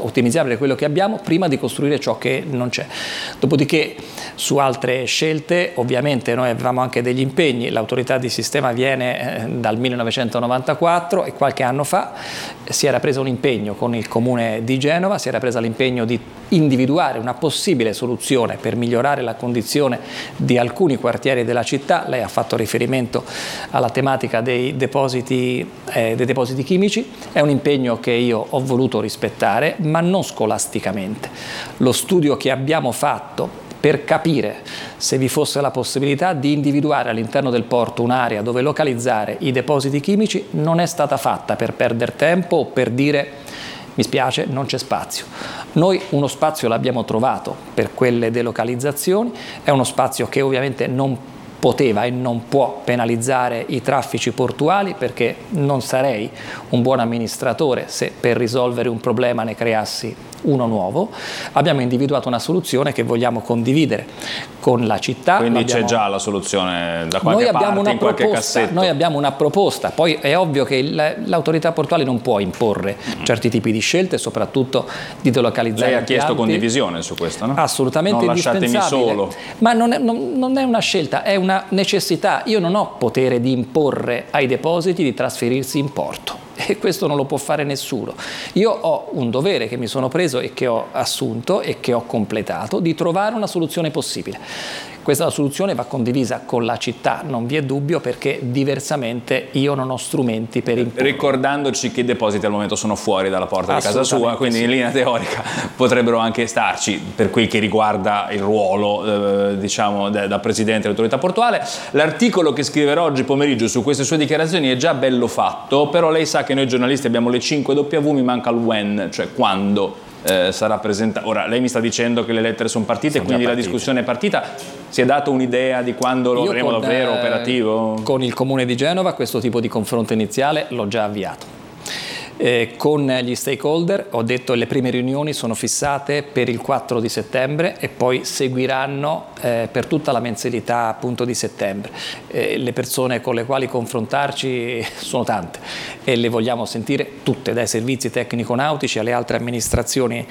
ottimizzare quello che abbiamo prima di costruire ciò che non c'è. Dopodiché su altre scelte ovviamente noi avevamo anche degli impegni, l'autorità di sistema viene dal 1994 e qualche anno fa si era preso un impegno con il Comune di Genova, si era presa l'impegno di individuare una possibile soluzione per migliorare la condizione di alcuni quartieri della città. Lei ha fatto riferimento alla tematica dei depositi chimici, è un impegno che io ho voluto rispettare, ma non scolasticamente. Lo studio che abbiamo fatto per capire se vi fosse la possibilità di individuare all'interno del porto un'area dove localizzare i depositi chimici non è stata fatta per perdere tempo o per dire mi spiace, non c'è spazio. Noi uno spazio l'abbiamo trovato per quelle delocalizzazioni, è uno spazio che ovviamente non poteva e non può penalizzare i traffici portuali, perché non sarei un buon amministratore se per risolvere un problema ne creassi uno nuovo. Abbiamo individuato una soluzione che vogliamo condividere con la città. Quindi c'è già la soluzione da qualche parte, in qualche cassetto? Noi abbiamo una proposta, poi è ovvio che l'autorità portuale non può imporre certi tipi di scelte, soprattutto di delocalizzare. Lei ha chiesto condivisione su questo, no? Assolutamente non indispensabile. Lasciatemi solo. Ma non è una scelta, è una necessità. Io non ho potere di imporre ai depositi di trasferirsi in porto. E questo non lo può fare nessuno. Io ho un dovere che mi sono preso e che ho assunto e che ho completato di trovare una soluzione possibile. Questa soluzione va condivisa con la città, non vi è dubbio, perché diversamente io non ho strumenti per imporre. Ricordandoci che i depositi al momento sono fuori dalla porta di casa sua, quindi in linea teorica potrebbero anche starci, per quel che riguarda il ruolo diciamo da presidente dell'autorità portuale. L'articolo che scriverò oggi pomeriggio su queste sue dichiarazioni è già bello fatto, però lei sa che noi giornalisti abbiamo le 5W, mi manca il when, cioè quando sarà presentato. Ora lei mi sta dicendo che le lettere sono partite, quindi la discussione è partita. Si è dato un'idea di quando lo avremo davvero operativo? Con il Comune di Genova questo tipo di confronto iniziale l'ho già avviato. Con gli stakeholder ho detto che le prime riunioni sono fissate per il 4 di settembre e poi seguiranno per tutta la mensilità appunto di settembre. Le persone con le quali confrontarci sono tante e le vogliamo sentire tutte, dai servizi tecnico-nautici alle altre amministrazioni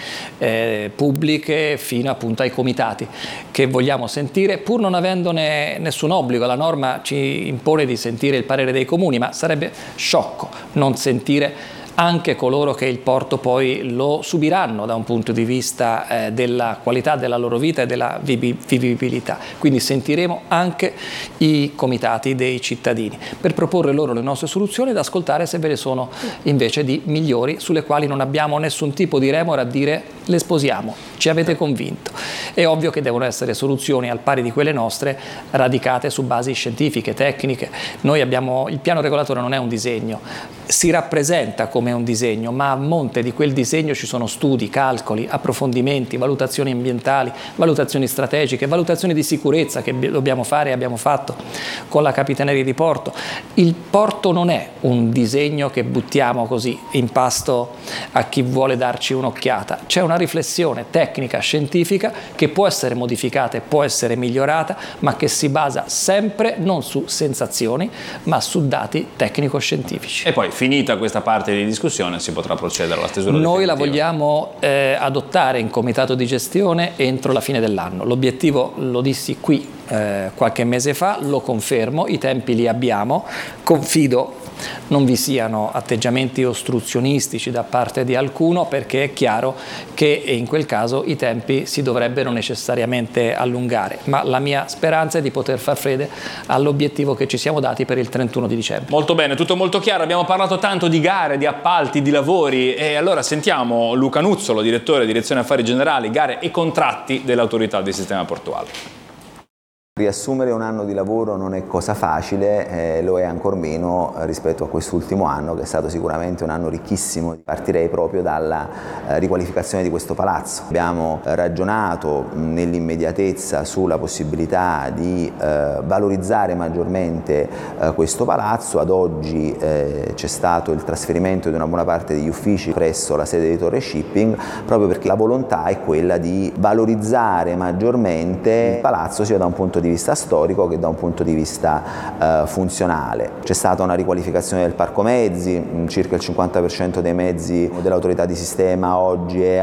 pubbliche fino appunto ai comitati che vogliamo sentire, pur non avendone nessun obbligo. La norma ci impone di sentire il parere dei comuni, ma sarebbe sciocco non sentire anche coloro che il porto poi lo subiranno da un punto di vista della qualità della loro vita e della vivibilità. Quindi sentiremo anche i comitati dei cittadini per proporre loro le nostre soluzioni ed ascoltare se ve ne sono invece di migliori sulle quali non abbiamo nessun tipo di remora a dire le sposiamo, ci avete convinto. È ovvio che devono essere soluzioni al pari di quelle nostre radicate su basi scientifiche, tecniche. Noi abbiamo, il piano regolatore non è un disegno, si rappresenta come un disegno, ma a monte di quel disegno ci sono studi, calcoli, approfondimenti, valutazioni ambientali, valutazioni strategiche, valutazioni di sicurezza che dobbiamo fare e abbiamo fatto con la Capitaneria di Porto. Il porto non è un disegno che buttiamo così in pasto a chi vuole darci un'occhiata, c'è una riflessione tecnica, scientifica che può essere modificata e può essere migliorata, ma che si basa sempre non su sensazioni, ma su dati tecnico-scientifici. E poi, finita questa parte di discussione, si potrà procedere alla stesura definitiva. Noi la vogliamo adottare in comitato di gestione entro la fine dell'anno. L'obiettivo, lo dissi qui qualche mese fa, lo confermo, i tempi li abbiamo, confido non vi siano atteggiamenti ostruzionistici da parte di alcuno, perché è chiaro che in quel caso i tempi si dovrebbero necessariamente allungare, ma la mia speranza è di poter far fede all'obiettivo che ci siamo dati per il 31 di dicembre. Molto bene, tutto molto chiaro, abbiamo parlato tanto di gare, di appalti, di lavori e allora sentiamo Luca Nuzzolo, direttore Direzione Affari Generali, Gare e Contratti dell'Autorità di Sistema Portuale. Riassumere un anno di lavoro non è cosa facile, lo è ancor meno rispetto a quest'ultimo anno, che è stato sicuramente un anno ricchissimo. Partirei proprio dalla riqualificazione di questo palazzo. Abbiamo ragionato nell'immediatezza sulla possibilità di valorizzare maggiormente questo palazzo. Ad oggi c'è stato il trasferimento di una buona parte degli uffici presso la sede di Torre Shipping, proprio perché la volontà è quella di valorizzare maggiormente il palazzo sia da un punto di vista storico che da un punto di vista funzionale. C'è stata una riqualificazione del parco mezzi, circa il 50% dei mezzi dell'autorità di sistema oggi è